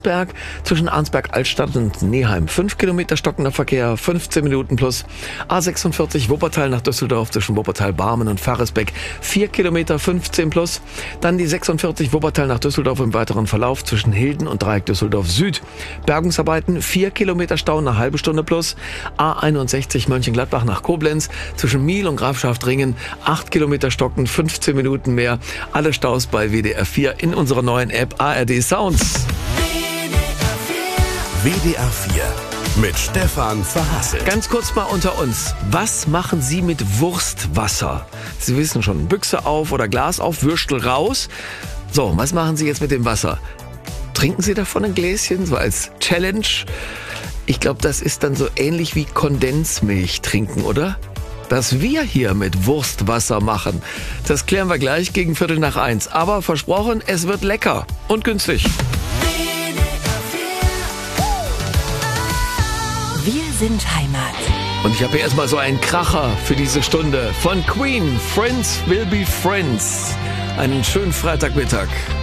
Berg zwischen Arnsberg-Altstadt und Neheim 5 Kilometer stockender Verkehr, 15 Minuten plus. A46 Wuppertal nach Düsseldorf zwischen Wuppertal-Barmen und Faresbeck 4 Kilometer 15 plus. Dann die 46 Wuppertal nach Düsseldorf im weiteren Verlauf zwischen Hilden und Dreieck Düsseldorf Süd. Bergungsarbeiten 4 Kilometer Stau, eine halbe Stunde plus. A61 Mönchengladbach nach Koblenz zwischen Miel und Grafschaftringen 8 Kilometer stocken, 15 Minuten mehr. Alle Staus bei WDR 4 in unserer neuen App ARD Sounds. WDR 4 mit Stefan Verhassel. Ganz kurz mal unter uns. Was machen Sie mit Wurstwasser? Sie wissen schon, Büchse auf oder Glas auf, Würstel raus. So, was machen Sie jetzt mit dem Wasser? Trinken Sie davon ein Gläschen, so als Challenge? Ich glaube, das ist dann so ähnlich wie Kondensmilch trinken, oder? Was wir hier mit Wurstwasser machen, das klären wir gleich gegen 1:15. Aber versprochen, es wird lecker und günstig. Wir sind Heimat. Und ich habe hier erstmal so einen Kracher für diese Stunde von Queen. Friends will be friends. Einen schönen Freitagmittag.